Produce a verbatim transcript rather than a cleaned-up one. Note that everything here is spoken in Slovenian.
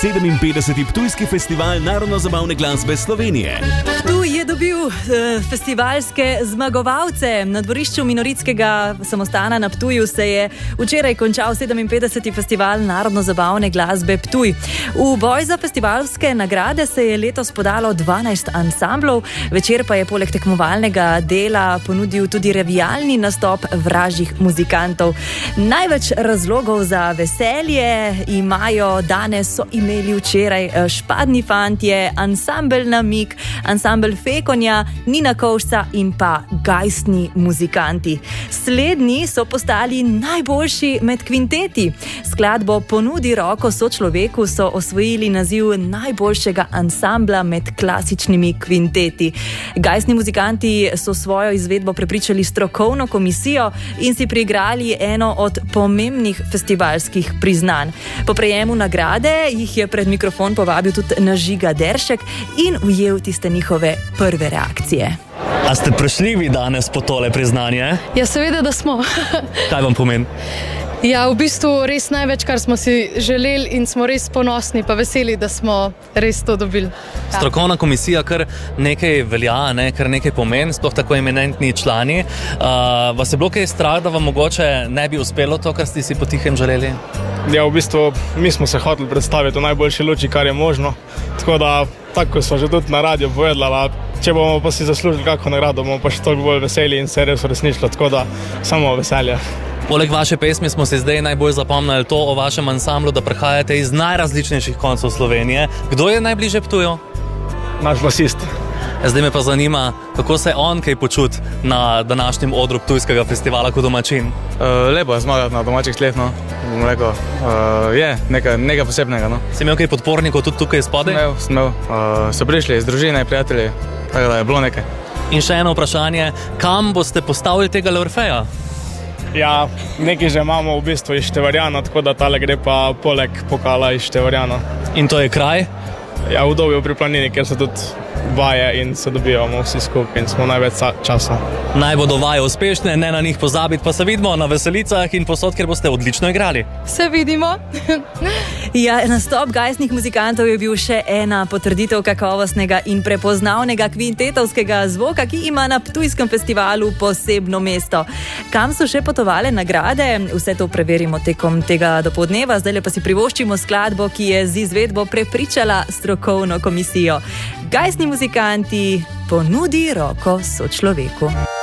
sedeminpetdeseti Ptujski festival narodno-zabavne glasbe Slovenije. Ptuj je dobil uh, festivalske zmagovalce. Na dvorišču Minoritskega samostana na Ptuju se je včeraj končal sedeminpetdeseti festival narodno-zabavne glasbe Ptuj. V boj za festivalske nagrade se je letos podalo dvanajst ansamblov, večer pa je poleg tekmovalnega dela ponudil tudi revijalni nastop vražjih muzikantov. Največ razlogov za veselje imajo danes, so imeli včeraj Špadni fantje, ansambel Namig, ansambel Fekonja, Nina Kovšca in pa Gajstni muzikanti. Slednji so postali najboljši med kvinteti. Skladbo Ponudi roko sočloveku so osvojili naziv najboljšega ansambla med klasičnimi kvinteti. Gajstni muzikanti so svojo izvedbo prepričali strokovno komisijo in si priigrali eno od pomembnih festivalskih priznanj. Po prejemu nagrade jih je pred mikrofon povabil tudi Nažiga Deršek in ujel tiste njihove prve reakcije. A ste prešljivi danes po tole priznanje? Ja, seveda, da smo. Kaj vam pomeni? Ja, v bistvu res največ, kar smo si želeli in smo res ponosni pa veseli, da smo res to dobili. Ja. Strokovna komisija kar nekaj velja, ne, kar nekaj pomeni, sploh tako eminentni člani. Uh, vas je bilo kaj strah, da vam mogoče ne bi uspelo to, kar ste si potihem želeli? Ja, v bistvu mi smo se hoteli predstaviti v najboljši luči, kar je možno. Tako da, tako smo že tudi na radiju povedali, če bomo pa si zaslužili kakšno nagrado, bomo pa še toliko bolj veseli in se res uresničilo, tako da samo veselje. Poleg vaše pesmi smo se zdaj najbolj zapomnili to o vašem ansamblu, da prihajate iz najrazličnejših koncev Slovenije. Kdo je najbližje Ptuju? Naš basist. Zdaj me pa zanima, kako se on kaj počuti na današnjem odru Ptujskega festivala kot domačin. Uh, lepo je zmagati na domačih tleh, no. Rekel, uh, je nekaj, nekaj posebnega. No. Si imel kaj podpornikov tudi tukaj spodaj? Smel, smel. Uh, so prišli iz družine, prijatelji, tako da je bilo nekaj. In še eno vprašanje, kam boste postavili tega Orfeja? Ja, nekaj že imamo v bistvu iz Števarjana, tako da tale gre pa poleg pokala iz Števarjana. In to je kraj? Ja, v Dobju pri Planini, kjer so tudi vaje in se dobivamo vsi skupaj in smo največ časa. Naj bodo vaje uspešne, ne na njih pozabiti, pa se vidimo na veselicah in posod, kjer boste odlično igrali. Se vidimo. Ja, nastop Gajstnih muzikantov je bil še ena potrditev kakovostnega in prepoznavnega kvintetovskega zvoka, ki ima na Ptujskem festivalu posebno mesto. Kam so še potovale nagrade? Vse to preverimo tekom tega dopoldneva, zdaj pa si privoščimo skladbo, ki je z izvedbo prepričala strokovno komisijo. Gajstni muzikanti, Ponudi roko sočloveku.